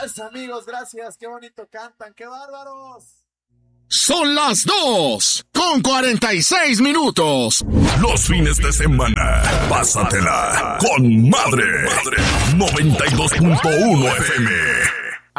Gracias, amigos, gracias. Qué bonito cantan, qué bárbaros. Son las 2:46. Los fines de semana, pásatela con madre. 92.1 FM.